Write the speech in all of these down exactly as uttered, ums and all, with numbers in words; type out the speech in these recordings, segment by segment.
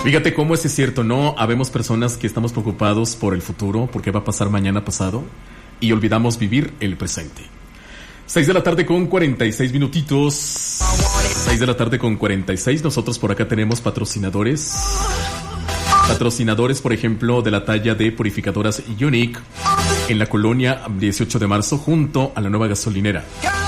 Fíjate cómo es cierto, ¿no? Habemos personas que estamos preocupados por el futuro, por qué va a pasar mañana pasado, y olvidamos vivir el presente. seis de la tarde con cuarenta y seis minutitos. seis de la tarde con cuarenta y seis. Nosotros por acá tenemos patrocinadores. Patrocinadores, por ejemplo, de la talla de Purificadoras Unique en la colonia dieciocho de marzo junto a la nueva gasolinera.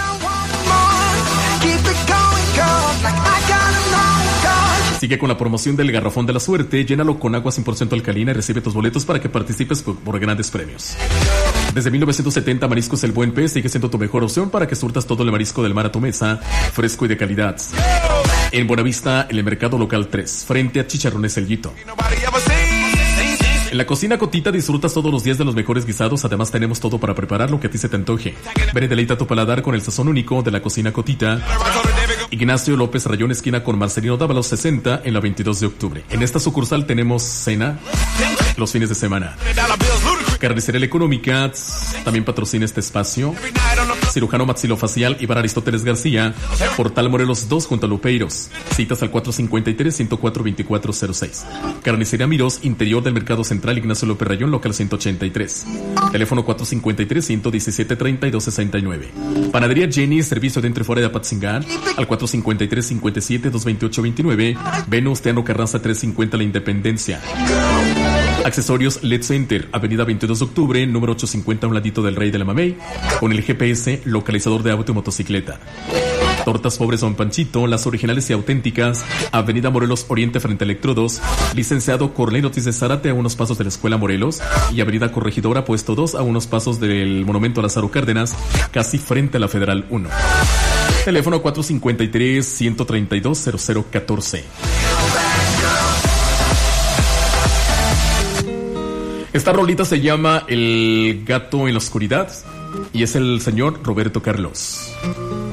Sigue con la promoción del Garrafón de la Suerte. Llénalo con agua cien por ciento alcalina y recibe tus boletos para que participes por, por grandes premios. Desde mil novecientos setenta, Mariscos El Buen Pez sigue siendo tu mejor opción para que surtas todo el marisco del mar a tu mesa, fresco y de calidad. En Buenavista, en el mercado local tres, frente a Chicharrones El Guito. En la cocina Cotita disfrutas todos los días de los mejores guisados. Además tenemos todo para preparar lo que a ti se te antoje. Ven y deleita tu paladar con el sazón único de la cocina Cotita. Ignacio López Rayón, esquina con Marcelino Dávalos sesenta, en la veintidós de octubre. En esta sucursal tenemos cena los fines de semana. Carnicería La Económica también patrocina este espacio. Cirujano maxilofacial Iván Aristóteles García, Portal Morelos dos junto a Lupeiros. Citas al cuatro cinco tres, uno cuatro dos cuatro cero seis. Carnicería Mirós, interior del Mercado Central, Ignacio López Rayón, local ciento ochenta y tres. Teléfono cuatro cinco tres, uno uno siete, tres dos seis nueve. Panadería Jenny, servicio dentro y fuera de Apatzingán, al cuatro cinco tres, cinco siete, dos dos ocho dos nueve. Venus Teano Carranza trescientos cincuenta La Independencia. Accesorios L E D Center, avenida veintidós de octubre, número ochocientos cincuenta, a un ladito del Rey de la Mamey, con el G P S, localizador de auto y motocicleta. Tortas Pobres Don Panchito, las originales y auténticas, avenida Morelos Oriente frente a Electrodos, licenciado Cornelio Ortiz de Zárate, a unos pasos de la Escuela Morelos, y avenida Corregidora Puesto dos, a unos pasos del Monumento a Lázaro Cárdenas, casi frente a la Federal uno. Teléfono cuatro cinco tres, uno tres dos, cero cero uno cuatro. Esta rolita se llama El Gato en la Oscuridad y es el señor Roberto Carlos.